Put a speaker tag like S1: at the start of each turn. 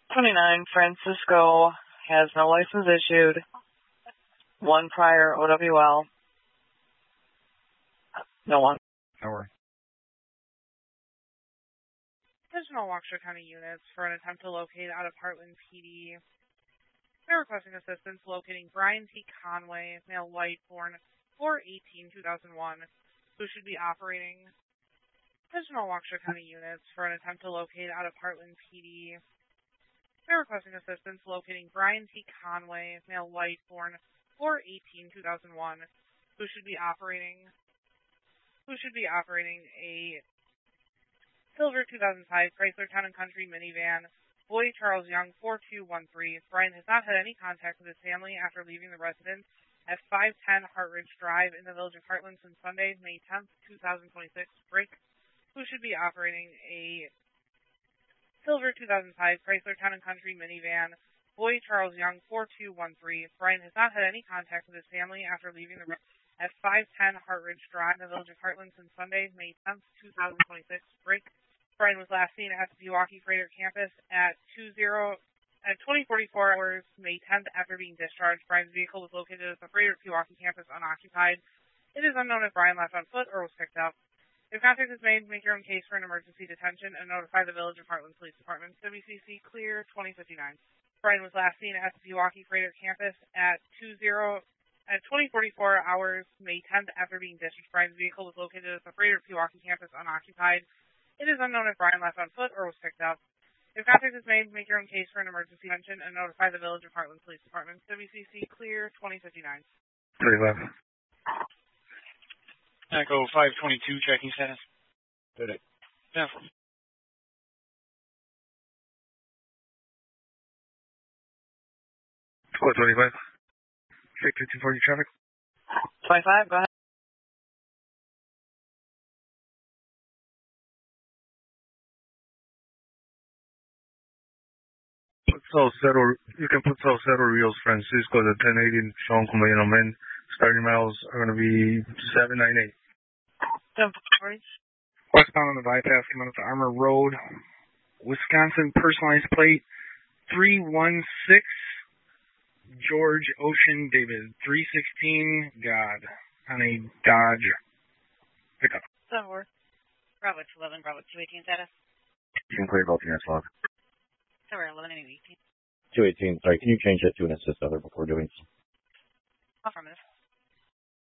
S1: 29, Francisco has no license issued. 1 prior OWL. No one.
S2: Over.
S3: Additional Waukesha County units for an attempt to locate out of Heartland PD. They're requesting assistance locating Brian T. Conway, male white, born 4/18/2001, who should be operating. Additional Waukesha County units for an attempt to locate out of Heartland PD. They're requesting assistance locating Brian T. Conway, male white, born 4/18/2001, who should be operating a silver 2005 Chrysler Town & Country minivan. Boy Charles Young, 4213. Brian has not had any contact with his family after leaving the residence at 510 Hartridge Drive in the village of Heartland since Sunday, May 10th, 2026. Brick, who should be operating a silver 2005 Chrysler Town & Country minivan. Boy Charles Young, 4213. Brian has not had any contact with his family after leaving the residence at 510 Hartridge Drive in the village of Heartland since Sunday, May 10th, 2026. Brick, Brian was last seen at the Pewaukee Freighter campus at 20:44 hours, May 10th, after being discharged. Brian's vehicle was located at the Freighter Pewaukee campus unoccupied. It is unknown if Brian left on foot or was picked up. If contact is made, make your own case for an emergency detention and notify the Village of Heartland Police Department. WCC Clear 2059. Brian was last seen at the Pewaukee Freighter campus at 20:44 hours, May 10th, after being discharged. Brian's vehicle was located at the Freighter Pewaukee campus unoccupied. It is unknown if Brian left on foot or was picked up. If contact is made, make your own case for an emergency detention and notify the Village of Heartland Police Department. WCC Clear 2059.
S2: 311.
S4: Echo 522, checking status.
S2: Did it.
S4: Yeah.
S2: 425. 65240 traffic.
S1: 25, go ahead.
S2: You can put Salcedo Rios Francisco, the 1080 Sean Comedian Men. Starting miles are going to be 798.
S1: 1040.
S5: Westbound on the bypass coming up to Armour Road, Wisconsin, personalized plate 316, George Ocean David, 316 God, on a Dodge pickup.
S6: 7-4. Bravo 211, Bravo 218 status.
S7: You can clear both units log.
S6: Tower 11 and 18.
S7: 218, sorry, can you change that to an assist other before doing so?
S6: Affirmative.